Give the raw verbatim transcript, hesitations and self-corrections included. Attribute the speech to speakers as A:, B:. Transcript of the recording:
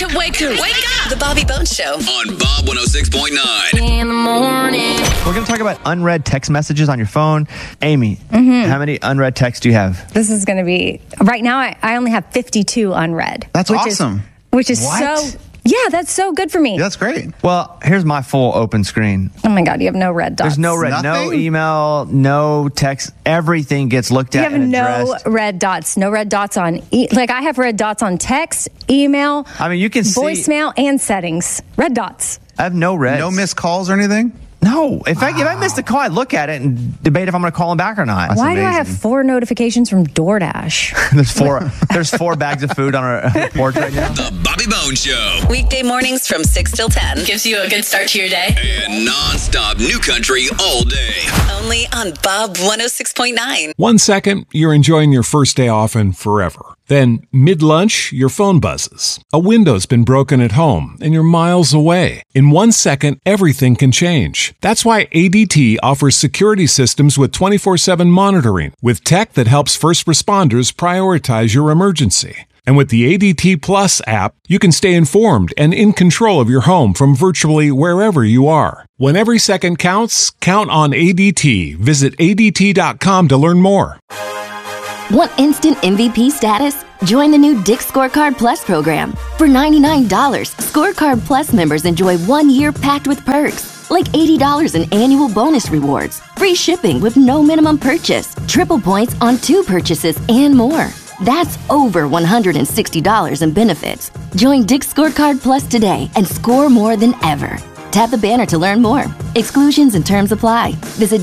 A: Wake up, wake up, wake up.
B: The Bobby Bones Show.
C: On Bob one oh six point nine.
A: In the morning.
D: We're going to talk about unread text messages on your phone. Amy,
E: Mm-hmm.
D: how many unread texts do you have?
E: This is going to be, right now, I, I only have fifty-two unread.
F: That's
E: which
F: awesome.
E: Is, which is
D: What?
E: so, yeah, that's so good for me.
F: Yeah, that's great.
D: Well, here's my full open screen.
E: Oh my God, you have no red dots.
D: There's no red, no
F: Nothing?
D: email, no text. Everything gets looked
E: You
D: at
E: have
D: and
E: no
D: addressed.
E: red dots. No red dots on, e- like I have red dots on text, email,
D: I mean, you can see.
E: voicemail, and settings. Red dots.
D: I have no red.
F: No missed calls or anything?
D: No. In fact, if I missed a call, I look at it and debate if I'm going to call him back or not.
F: That's
E: Why do I have
F: amazing.
E: four notifications from DoorDash?
D: There's four. There's four bags of food on our porch right now.
C: The Bobby Bones Show.
B: Weekday mornings from six till ten.
A: Gives you a good start to your day.
C: And non-stop new country all day.
B: Only on Bob one oh six point nine.
G: One second, you're enjoying your first day off and forever. Then, mid-lunch, your phone buzzes. A window's been broken at home, and you're miles away. In one second, everything can change. That's why A D T offers security systems with twenty-four seven monitoring, with tech that helps first responders prioritize your emergency. And with the A D T Plus app, you can stay informed and in control of your home from virtually wherever you are. When every second counts, count on A D T. Visit A D T dot com to learn more.
H: Want instant M V P status? Join the new Dick's Scorecard Plus program. For ninety-nine dollars, Scorecard Plus members enjoy one year packed with perks, like eighty dollars in annual bonus rewards, free shipping with no minimum purchase, triple points on two purchases, and more. That's over one hundred sixty dollars in benefits. Join Dick's Scorecard Plus today and score more than ever. Tap the banner to learn more. Exclusions and terms apply. Visit